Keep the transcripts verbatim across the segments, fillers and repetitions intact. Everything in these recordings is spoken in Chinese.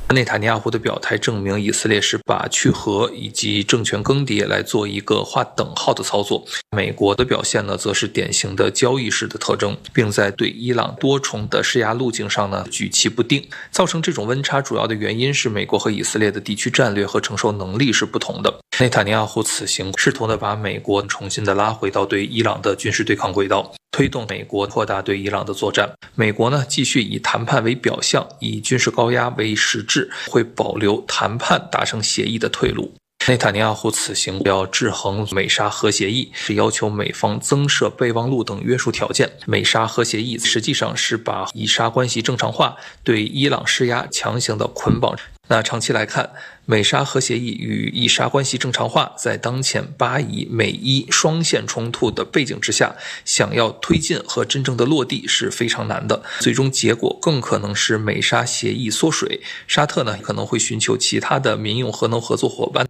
内塔尼亚胡的表态证明，以色列是把去核以及政权更迭来做一个划等号的操作。美国的表现呢，则是典型的交易式的特征，并在对伊朗多重的施压路径上呢举棋不定。造成这种温差主要的原因是美国和以色列的地区战略和承受能力是不同的。内塔尼亚胡此行试图呢把美国重新的拉回到对伊朗的军事对抗轨道，推动美国扩大对伊朗的作战。美国呢继续以谈判为表象，以军事高压为实质，会保留谈判达成协议的退路。内塔尼亚胡此行要制衡美沙核协议，是要求美方增设备忘录等约束条件。美沙核协议实际上是把以沙关系正常化对伊朗施压强行的捆绑。那长期来看，美沙核协议与以沙关系正常化在当前巴以美伊双线冲突的背景之下，想要推进和真正的落地是非常难的。最终结果更可能是美沙协议缩水，沙特呢可能会寻求其他的民用核能合作伙伴。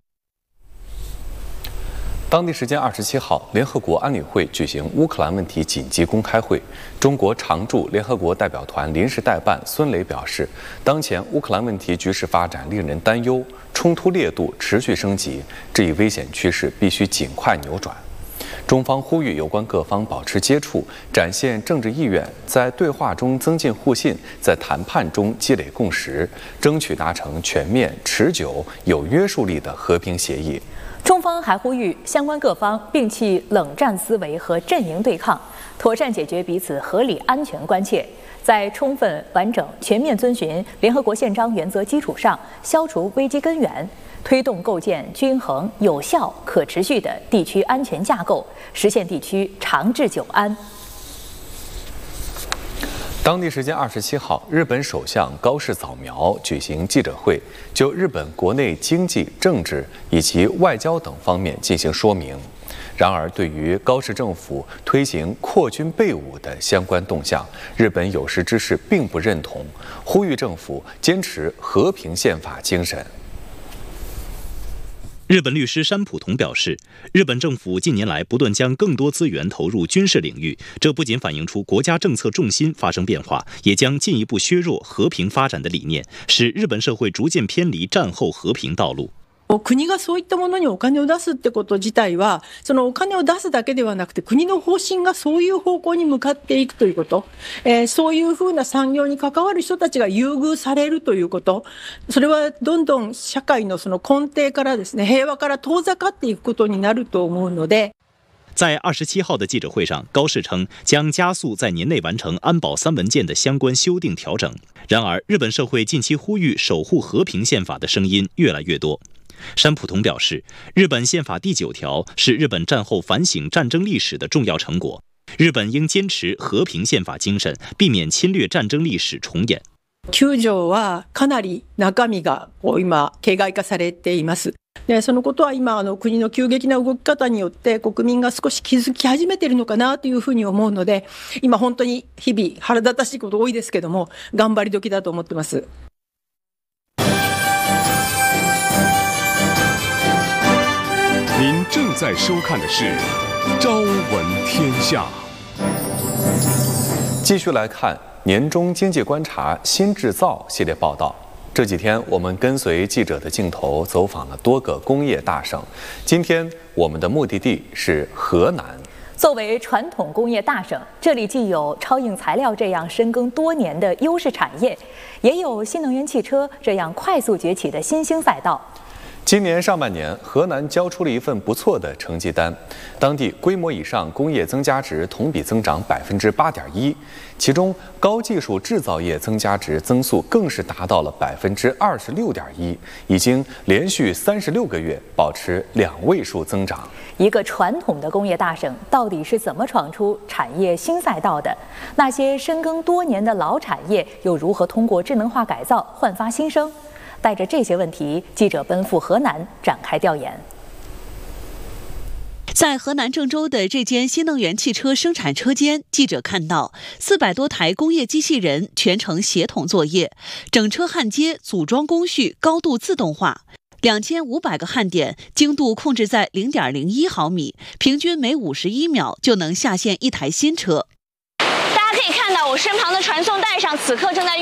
当地时间二十七号，联合国安理会举行乌克兰问题紧急公开会。中国常驻联合国代表团临时代办孙磊表示，当前乌克兰问题局势发展令人担忧，冲突烈度持续升级，这一危险趋势必须尽快扭转。中方呼吁有关各方保持接触，展现政治意愿，在对话中增进互信，在谈判中积累共识，争取达成全面、持久、有约束力的和平协议。 中方还呼吁相关各方摒弃冷战思维和阵营对抗，妥善解决彼此合理安全关切，在充分、完整、全面遵循联合国宪章原则基础上，消除危机根源，推动构建均衡、有效、可持续的地区安全架构，实现地区长治久安。 当地时间二十七号，日本首相高市早苗举行记者会，就日本国内经济、政治以及外交等方面进行说明。然而，对于高市政府推行扩军备武的相关动向，日本有识之士并不认同，呼吁政府坚持和平宪法精神。 日本律师山浦同表示，日本政府近年来不断将更多资源投入军事领域，这不仅反映出国家政策重心发生变化，也将进一步削弱和平发展的理念，使日本社会逐渐偏离战后和平道路。 国がそういったものにお金を出すってこと自体は、そのお金を出すだけではなくて、国の方針がそういう方向に向かっていくということ、えー、そういうふうな産業に関わる人たちが優遇されるということ、それはどんどん社会のその根底からですね、平和から遠ざかっていくことになると思うので。 在二十七号的记者会上，高市称将加速在年内完成安保三文件的相关修订调整。然而，日本社会近期呼吁守护和平宪法的声音越来越多。山浦同表示，日本宪法第九条是日本战后反省战争历史的重要成果，日本应坚持和平宪法精神，避免侵略战争历史重演。 きゅう条はかなり中身が今形骸化されています。でそのことは今あの国の急激な動き方によって国民が少し気づき始めているのかなというふうに思うので、今本当に日々腹立たしいこと多いですけども、頑張り時だと思ってます。 您正在收看的是《朝闻天下》。 继续来看年终经济观察新制造系列报道。这几天我们跟随记者的镜头走访了多个工业大省，今天我们的目的地是河南。 作为传统工业大省，这里既有超硬材料这样深耕多年的优势产业，也有新能源汽车这样快速崛起的新兴赛道。 今年上半年，河南交出了一份不错的成绩单，当地规模以上工业增加值同比增长百分之八点一，其中高技术制造业增加值增速更是达到了百分之二十六点一，已经连续三十六个月保持两位数增长。 一个传统的工业大省到底是怎么闯出产业新赛道的？那些深耕多年的老产业又如何通过智能化改造焕发新生？带着这些问题，记者奔赴河南展开调研。 在河南郑州的这间新能源汽车生产车间，记者看到四百多台工业机器人全程协同作业，整车焊接、组装工序高度自动化，两千五百个焊点精度控制在零点零一毫米，平均每五十一秒就能下线一台新车。 大家可以看到我身旁的传送带上，此刻正在